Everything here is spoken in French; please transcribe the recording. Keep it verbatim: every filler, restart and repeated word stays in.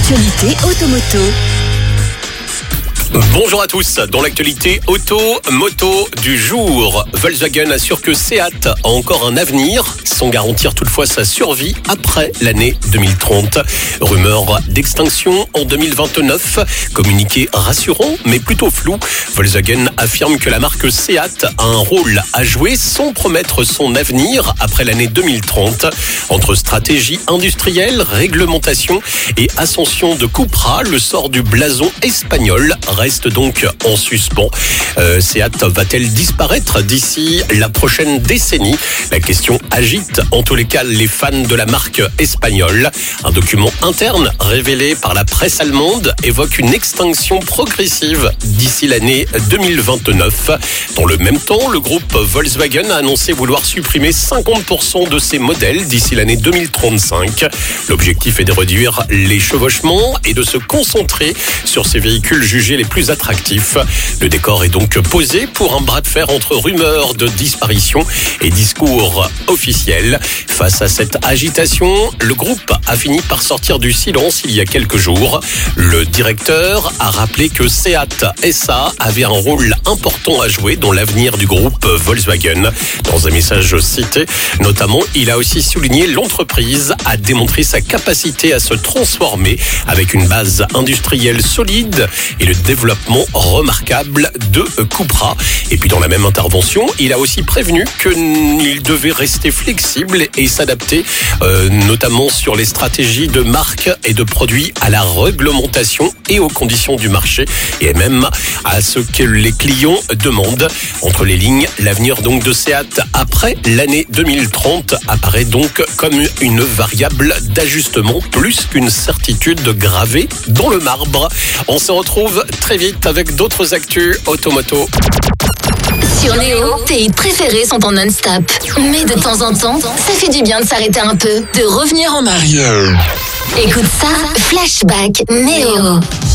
L'actualité automoto. Bonjour à tous, dans l'actualité auto-moto du jour, Volkswagen assure que Seat a encore un avenir, sans garantir toutefois sa survie après l'année deux mille trente. Rumeur d'extinction en deux mille vingt-neuf, communiqué rassurant mais plutôt flou. Volkswagen affirme que la marque Seat a un rôle à jouer sans promettre son avenir après l'année deux mille trente. Entre stratégie industrielle, réglementation et ascension de Cupra, le sort du blason espagnol reste donc en suspens. Euh, Seat va-t-elle disparaître d'ici la prochaine décennie? La question agite en tous les cas les fans de la marque espagnole. Un document interne révélé par la presse allemande évoque une extinction progressive d'ici l'année deux mille vingt-neuf. Dans le même temps, le groupe Volkswagen a annoncé vouloir supprimer cinquante pour cent de ses modèles d'ici l'année deux mille trente-cinq. L'objectif est de réduire les chevauchements et de se concentrer sur ces véhicules jugés les plus attractifs. Le décor est donc posé pour un bras de fer entre rumeurs de disparition et discours officiels. Face à cette agitation, le groupe a fini par sortir du silence il y a quelques jours. Le directeur a rappelé que Seat S A avait un rôle important à jouer dans l'avenir du groupe Volkswagen. Dans un message cité, notamment, il a aussi souligné l'entreprise a démontré sa capacité à se transformer avec une base industrielle solide et le développement remarquable de Cupra. Et puis dans la même intervention, il a aussi prévenu qu'il devait rester flexible et s'adapter, euh, notamment sur les stratégies de marque et de produits à la réglementation et aux conditions du marché et même à ce que les clients demandent. Entre les lignes, l'avenir donc de Seat après l'année deux mille trente apparaît donc comme une variable d'ajustement plus qu'une certitude gravée dans le marbre. On se retrouve très vite avec d'autres actus automoto. Sur Néo, tes hits préférés sont en non-stop. Mais de temps en temps, ça fait du bien de s'arrêter un peu, de revenir en arrière. Écoute ça, Flashback Néo.